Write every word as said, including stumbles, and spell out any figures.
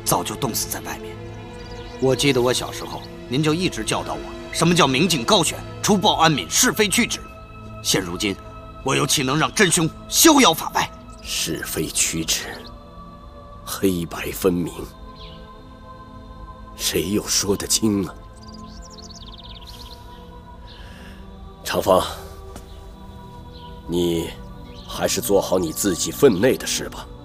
早就冻死在外面。我记得我小时候，您就一直教导我，什么叫明镜高悬、除暴安民、是非曲直。现如今，我又岂能让真凶逍遥法外？ 是非曲直，黑白分明，谁又说得清呢？长风，你还是做好你自己分内的事吧。